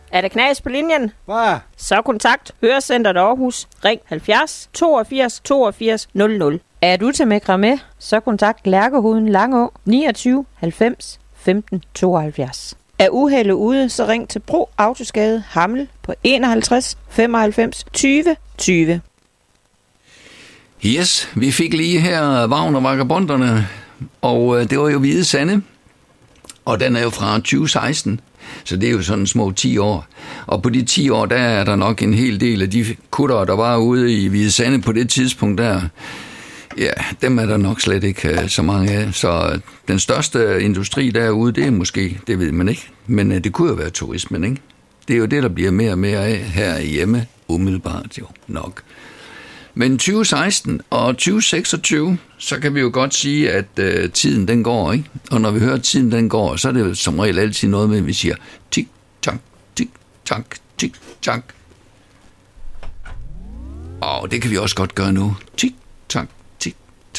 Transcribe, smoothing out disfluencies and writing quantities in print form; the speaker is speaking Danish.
Er der knas på linjen? Hvad? Så kontakt Hørecenteret Aarhus. Ring 70 82 82 00. Er du til med, så kontakt Lærkehoveden Langå 29 90 15 72. Er uheldet ude, så ring til Pro Autoskade Hammel på 51 95 20 20. Yes, vi fik lige her Wagner Vagabonderne, og det var jo Hvide Sande, og den er jo fra 2016, så det er jo sådan små 10 år. Og på de 10 år, der er der nok en hel del af de kuttere, der var ude i Hvide Sande på det tidspunkt der. Ja, dem er der nok slet ikke så mange af. Så den største industri derude, det er måske, det ved man ikke, men det kunne jo være turismen, ikke? Det er jo det, der bliver mere og mere af her hjemme, umiddelbart jo nok. Men 2016 og 2026, så kan vi jo godt sige, at tiden den går, ikke? Og når vi hører, at tiden den går, så er det jo som regel altid noget med, at vi siger tik-tak, tik-tak, tik-tak. Og det kan vi også godt gøre nu. Tik